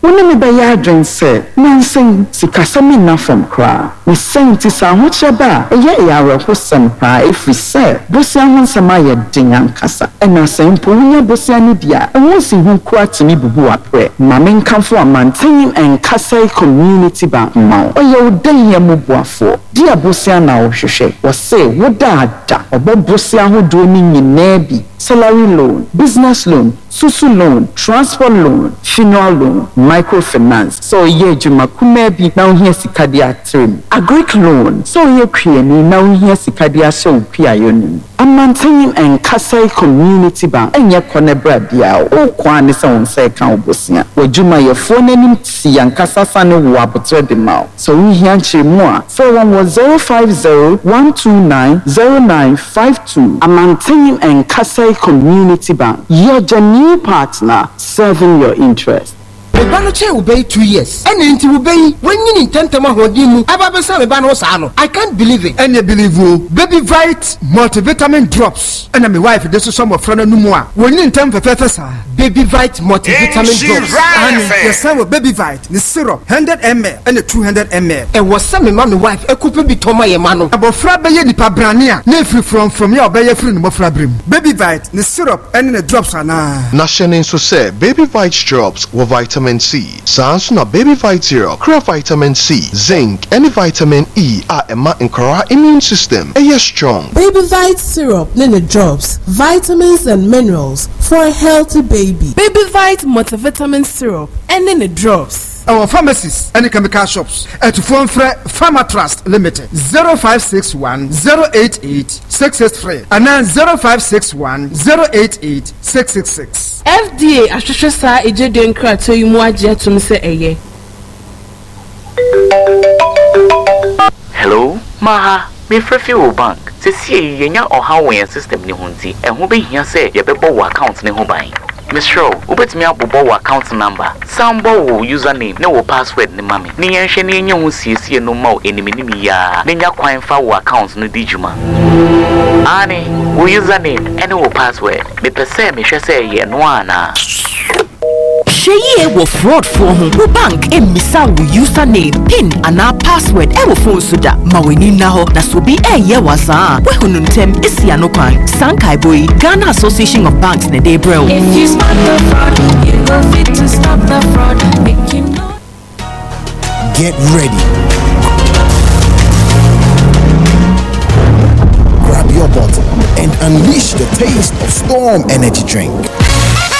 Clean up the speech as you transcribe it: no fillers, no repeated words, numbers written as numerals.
Wone me be ya adwen se nansen sikasami na from kra we senti sa ho cheba eye ya reposem pa efri se bosia ho nsema ye den ankasa ena sempo nya bosia ni dia ho si hu kwa timi bubu apre ma menkamfo amanten enkasa community bank ma oye odan ye mubuafo dia bosia na wo hwehwe wo se wo da obobosia ho do ni nyina bi salary loan, business loan, susu loan, transport loan, funeral loan, microfinance. So ye juma kumebi na unhiya sikadia trim. Agric loan. So ye kriyeni na unhiya sikadia so upia yoni. Amantanyim enkasai community bank. Enye kone bradia o kwa nisa unsa eka ubosia. Wajuma ye phone nim si yankasa sane wabutre di mao. So unhiya nchirimua. 410-129-0952. Amantanyim enkasai Community Bank, you're the new partner serving your interest. Ebanoche will be 2 years. And it will be when you intend to mahodimu. I can't believe it. And you believe you Baby Vite multivitamin drops. And I'm my wife, this is some of friend no more. When you intend for professor Baby Vite multivitamin drops. And the son of Baby Vite, the syrup 100 ml and the 200 ml. And was some my wife a couple be Toma Yamano. About Frabaye di Pabrania, free from your Bayer friend of Frabrim. Baby Vite, the syrup and the drops are now. National so say Baby Vite drops with vitamin C. Sans na Baby Vite Zero, vitamin C, zinc, and vitamin E are a immune system. Yes, strong. Baby Vite syrup, nene drops, vitamins and minerals for a healthy baby. Baby Vite multivitamin syrup, and nene drops. Our pharmacies and chemical shops at Phone Pharma Trust Limited 0561-088-663 and then 0561-088-666. FDA Ashishasa Ejedin Krato Yumuaja to Mr. Eye. Hello, Maha, me Frefio Bank. See, yenya or how we system ni hunti, and who be here say your bebo account ni hobby. Miss Show, ubet me up bobo account number. Sambo username, no password ni mami. Ni yensheni yenye husi no mo enimini ya. Ninya kwa infa account no dijuma. Ani, username, no password. Me pese me shese ye noana. Sheye wo fraud for home. Wo bank emisa wo username, pin and our password e wo phone suda. Ma weni na ho na so bi ye wasa. We hununtem isi anokwan. Sankai boy, Ghana Association of Banks ne dey bro. If you spot the fraud, you go fit to stop the fraud. Make you know. Get ready. Grab your bottle and unleash the taste of Storm Energy Drink.